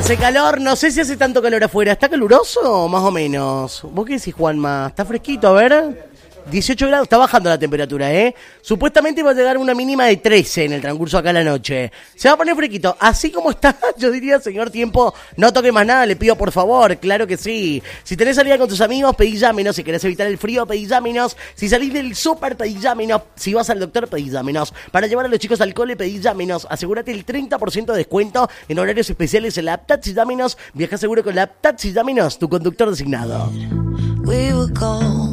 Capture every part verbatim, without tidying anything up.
Hace calor, no sé si hace tanto calor afuera. ¿Está caluroso? Más o menos. ¿Vos qué decís, Juanma? ¿Está fresquito? A ver. dieciocho grados, está bajando la temperatura, ¿eh? Supuestamente va a llegar una mínima de trece en el transcurso acá a la noche. Se va a poner fresquito. Así como está, yo diría, señor tiempo, no toque más nada, le pido por favor. Claro que sí. Si tenés salida con tus amigos, pedí llámenos. Si querés evitar el frío, pedí llámenos. Si salís del súper, pedí llámenos. Si vas al doctor, pedí llámenos. Para llevar a los chicos al cole, pedí llámenos. Asegúrate el treinta por ciento de descuento en horarios especiales en la app Taxi Llámenos. Viaja seguro con la app Taxi Llámenos, tu conductor designado. We will go.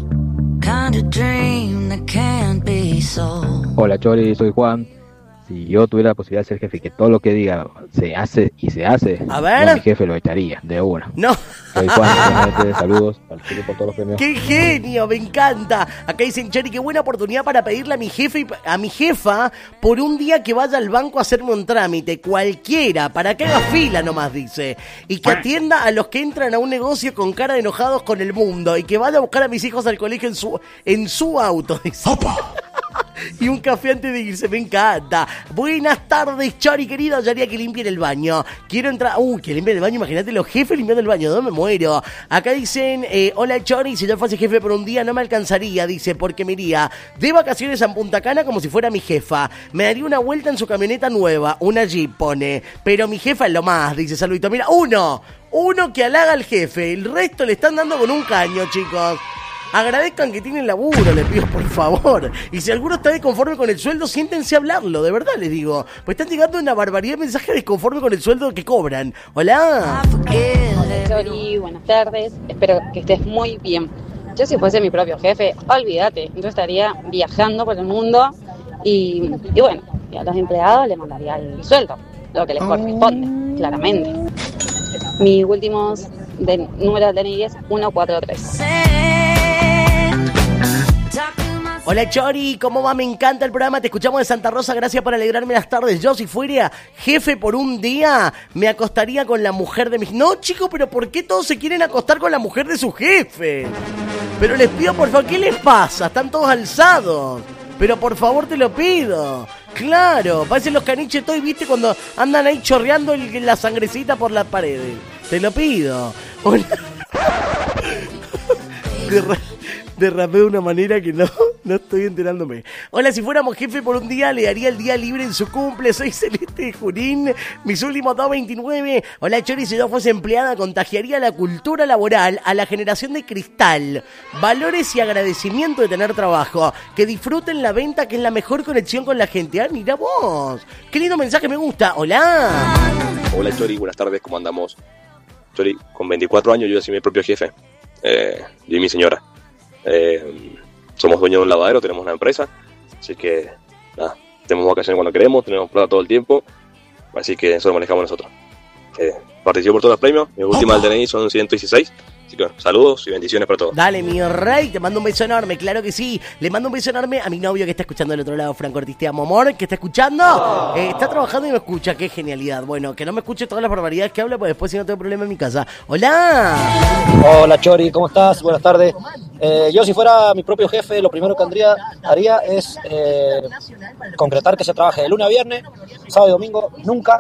Kind of dream that can't be so. Hola Chori, soy Juan. Si yo tuviera la posibilidad de ser jefe y que todo lo que diga se hace y se hace, a ver, yo, mi jefe lo echaría de una. No. Soy Juan, saludos, participo por todos los premios. ¡Qué genio! Me encanta. Acá dicen, Chori, qué buena oportunidad para pedirle a mi jefe y a mi jefa por un día que vaya al banco a hacerme un trámite, cualquiera, para que haga fila nomás, dice. Y que atienda a los que entran a un negocio con cara de enojados con el mundo y que vaya a buscar a mis hijos al colegio en su, en su auto, dice. ¡Opa! Y un café antes de irse, me encanta. Buenas tardes, Chori, querido. Yo haría que limpien el baño. Quiero entrar. Uy, uh, que limpien el baño. Imagínate los jefes limpiando el baño. No me muero. Acá dicen, eh, hola, Chori. Si yo fuese jefe por un día no me alcanzaría. Dice, porque me iría de vacaciones a Punta Cana como si fuera mi jefa. Me daría una vuelta en su camioneta nueva. Una Jeep, pone. Pero mi jefa es lo más, dice Saludito. Mira, uno. Uno que halaga al jefe. El resto le están dando con un caño, chicos. Agradezcan que tienen laburo, les pido por favor. Y si alguno está desconforme con el sueldo, siéntense a hablarlo, de verdad les digo. Pues están llegando una barbaridad de mensajes desconforme con el sueldo que cobran. Hola. Hola Chori, buenas tardes. Espero que estés muy bien. Yo si fuese mi propio jefe, olvídate. Yo estaría viajando por el mundo y, y bueno, y a los empleados les mandaría el sueldo, lo que les corresponde, claramente. Mis últimos de, números de D N I es ciento cuarenta y tres. Hola Chori, ¿cómo va? Me encanta el programa, te escuchamos de Santa Rosa, gracias por alegrarme las tardes. Yo si fuera jefe por un día, me acostaría con la mujer de mis... No, chicos, pero ¿por qué todos se quieren acostar con la mujer de su jefe? Pero les pido, por favor, ¿qué les pasa? Están todos alzados. Pero por favor te lo pido. Claro, parecen los caniches todos, ¿viste? Cuando andan ahí chorreando el, la sangrecita por las paredes. Te lo pido. Hola. Derrapé de una manera que no, no estoy enterándome. Hola, si fuéramos jefe por un día, le daría el día libre en su cumple. Soy Celeste de Junín, mis últimos dos veintinueve. Hola, Chori, si yo fuese empleada, contagiaría la cultura laboral a la generación de cristal. Valores y agradecimiento de tener trabajo. Que disfruten la venta, que es la mejor conexión con la gente. Ah, mira vos. Qué lindo mensaje, me gusta. Hola. Hola, Chori, buenas tardes, ¿cómo andamos? Chori, con veinticuatro años yo ya soy mi propio jefe. Eh, yo y mi señora. Eh, somos dueños de un lavadero, tenemos una empresa, así que nada, tenemos vacaciones cuando queremos, tenemos plata todo el tiempo, así que eso lo manejamos nosotros. Eh, participo por todos los premios, mi última del D N I son ciento dieciséis, así que saludos y bendiciones para todos. Dale, mi rey, te mando un beso enorme, claro que sí. Le mando un beso enorme a mi novio que está escuchando del otro lado, Franco Ortiz, te amo, amor, que está escuchando, oh. eh, está trabajando y me escucha, qué genialidad. Bueno, que no me escuche todas las barbaridades que habla, pues después si no tengo problema en mi casa. Hola. Hola Chori, ¿cómo estás? Buenas tardes. Eh, yo si fuera mi propio jefe, lo primero que andría, haría es eh, concretar que se trabaje de lunes a viernes, sábado y domingo, nunca.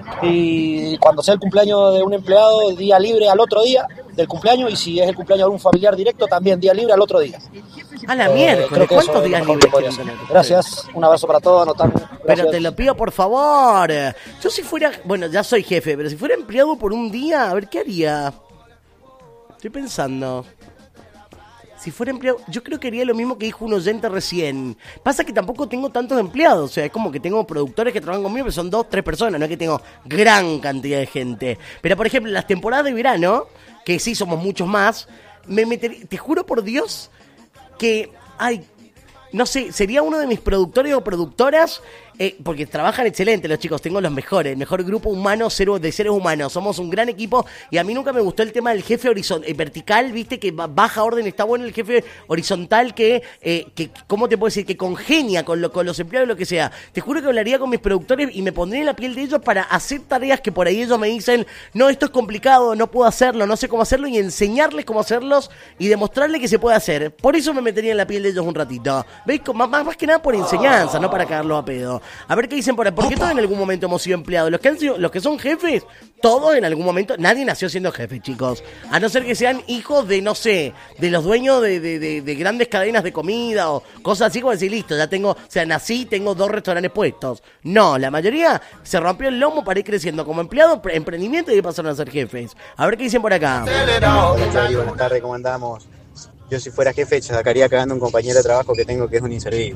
Y cuando sea el cumpleaños de un empleado, día libre al otro día del cumpleaños, y si es el cumpleaños de un familiar directo, también día libre al otro día. A la mierda, eh, ¿cuántos días libres quieren tener? Gracias, un abrazo para todos, anotame. Pero te lo pido por favor. Yo si fuera, bueno, ya soy jefe, pero si fuera empleado por un día, a ver, ¿qué haría? Estoy pensando. Si fuera empleado, yo creo que haría lo mismo que dijo un oyente recién. Pasa que tampoco tengo tantos empleados, o sea, es como que tengo productores que trabajan conmigo, pero son dos, tres personas, no es que tengo gran cantidad de gente. Pero, por ejemplo, en las temporadas de verano, que sí somos muchos más, me metería, te juro por Dios, que, ay, no sé, sería uno de mis productores o productoras, eh, porque trabajan excelente los chicos, tengo los mejores, el mejor grupo humano cero, de seres humanos, somos un gran equipo, y a mí nunca me gustó el tema del jefe horizontal, eh, vertical, viste, que baja orden, está bueno el jefe horizontal que, eh, que ¿cómo te puedo decir? Que congenia con, lo, con los empleados, lo que sea. Te juro que hablaría con mis productores y me pondría en la piel de ellos para hacer tareas que por ahí ellos me dicen, no, esto es complicado, no puedo hacerlo, no sé cómo hacerlo, y enseñarles cómo hacerlos y demostrarles que se puede hacer. Por eso me metería en la piel de ellos un ratito. ¿Veis? Más, más que nada por enseñanza, no para cagarlos a pedo. eso. A ver qué dicen por ahí. ¿Por qué todos en algún momento hemos sido empleados? Los que, han sido, los que son jefes, todos en algún momento. Nadie nació siendo jefe, chicos. A no ser que sean hijos de, no sé, de los dueños de, de, de, de grandes cadenas de comida o cosas así, como decir, listo, ya tengo, o sea, nací, tengo dos restaurantes puestos. No, la mayoría se rompió el lomo para ir creciendo como empleado, emprendimiento, y pasaron a ser jefes. A ver qué dicen por acá. Hola, Chori, buenas tardes, ¿cómo andamos? Yo si fuera jefe sacaría cagando a un compañero de trabajo que tengo que es un inservible.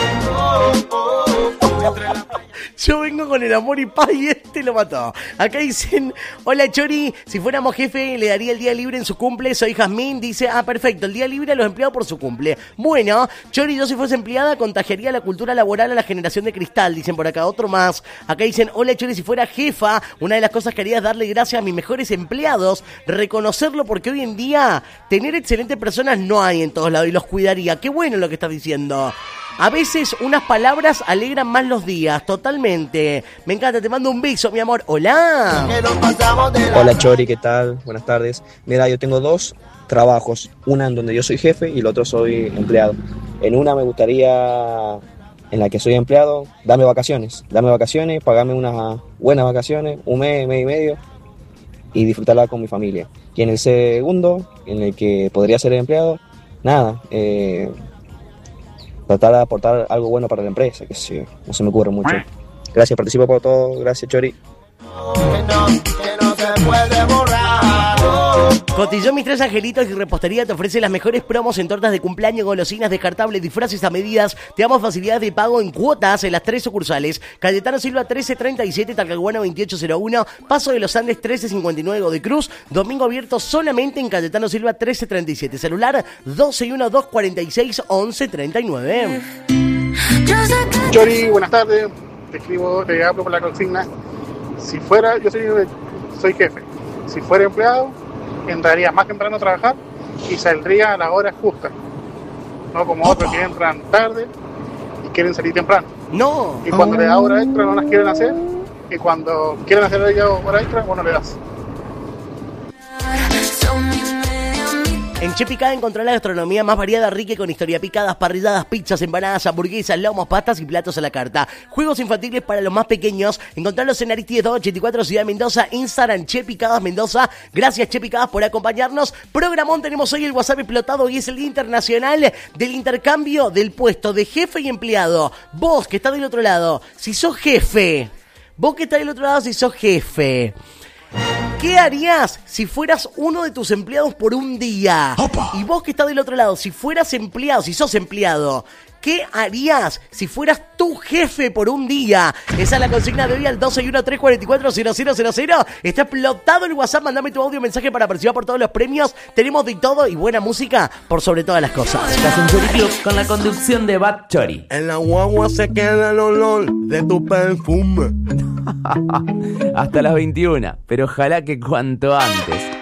Yo vengo con el amor y paz y este lo mató. Acá dicen, hola Chori, si fuéramos jefe le daría el día libre en su cumple. Soy Jazmín, dice, ah, perfecto, el día libre a los empleados por su cumple. Bueno, Chori, yo si fuese empleada contagiaría la cultura laboral a la generación de cristal, dicen por acá. Otro más, acá dicen, hola Chori, si fuera jefa, una de las cosas que haría es darle gracias a mis mejores empleados, reconocerlo, porque hoy en día tener excelentes personas no hay en todos lados y los cuidaría. Qué bueno lo que estás diciendo. A veces unas palabras alegran más los días, totalmente. Me encanta, te mando un beso, mi amor. Hola. Hola Chori, ¿qué tal? Buenas tardes. Mira, yo tengo dos trabajos, una en donde yo soy jefe y el otro soy empleado. En una me gustaría, en la que soy empleado, darme vacaciones. Darme vacaciones, pagarme unas buenas vacaciones, un mes, mes y medio, y disfrutarla con mi familia. Y en el segundo, en el que podría ser empleado, nada, eh... tratar de aportar algo bueno para la empresa, que sí, no se me ocurre mucho. Gracias, participo por todo. Gracias, Chori. Cotillón Mis Tres Angelitos y Repostería te ofrece las mejores promos en tortas de cumpleaños, golosinas, descartables, disfraces a medidas. Te damos facilidades de pago en cuotas en las tres sucursales. Cayetano Silva trece treinta y siete, Talcahuano veintiocho cero uno, Paso de los Andes trece cincuenta y nueve, Godoy Cruz. Domingo abierto solamente en Cayetano Silva trece treinta y siete. Celular doce uno dos cuarenta y seis once treinta y nueve. Chori, buenas tardes. Te escribo, te hablo por la consigna. Si fuera, yo soy, soy jefe. Si fuera empleado, entraría más temprano a trabajar y saldría a las horas justas. No como otros que entran tarde y quieren salir temprano. No. Y cuando le da hora extra no las quieren hacer. Y cuando quieren hacer ellos hora extra, bueno, le das. En Che Picada encontrarás la gastronomía más variada, rica, con historia, picadas, parrilladas, pizzas, empanadas, hamburguesas, lomos, pastas y platos a la carta. Juegos infantiles para los más pequeños. Encontrarlos en Aristides doscientos ochenta y cuatro, Ciudad de Mendoza. Instagram, Che Picadas Mendoza. Gracias, Che Picadas, por acompañarnos. Programón, tenemos hoy el WhatsApp explotado y es el Día Internacional del Intercambio del Puesto de Jefe y Empleado. Vos, que estás del otro lado, si sos jefe. Vos que estás del otro lado, si sos jefe. ¿Qué harías si fueras uno de tus empleados por un día? ¡Opa! Y vos que estás del otro lado, si fueras empleado, si sos empleado, ¿qué harías si fueras tu jefe por un día? Esa es la consigna de hoy al doce uno tres cuatro cuatro cero cero cero cero. Está explotado el WhatsApp, mandame tu audio mensaje para participar por todos los premios. Tenemos de todo y buena música por sobre todas las cosas. Estás en Chori Club con la conducción de Bad Chori. En la guagua se queda el olor de tu perfume. Hasta las veintiuna, pero ojalá que cuanto antes.